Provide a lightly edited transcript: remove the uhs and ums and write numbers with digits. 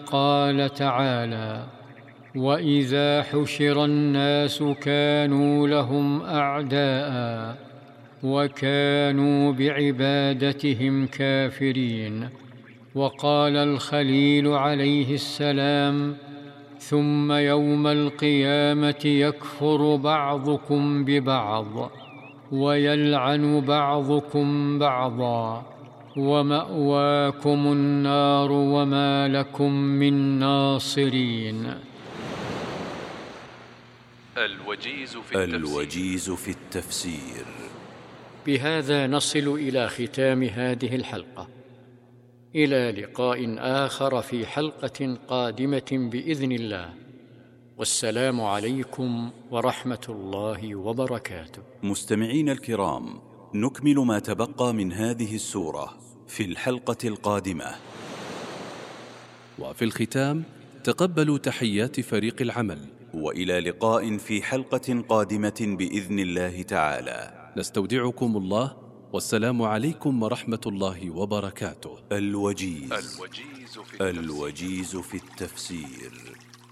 قال تعالى: وإذا حشر الناس كانوا لهم أعداء وكانوا بعبادتهم كافرين. وقال الخليل عليه السلام: ثم يوم القيامة يكفر بعضكم ببعض ويلعن بعضكم بعضا ومأواكم النار وما لكم من ناصرين. الوجيز في التفسير. بهذا نصل إلى ختام هذه الحلقة. إلى لقاء آخر في حلقة قادمة بإذن الله، والسلام عليكم ورحمة الله وبركاته. مستمعين الكرام، نكمل ما تبقى من هذه السورة في الحلقة القادمة. وفي الختام تقبلوا تحيات فريق العمل، وإلى لقاء في حلقة قادمة بإذن الله تعالى. نستودعكم الله، والسلام عليكم ورحمة الله وبركاته. الوجيز في التفسير.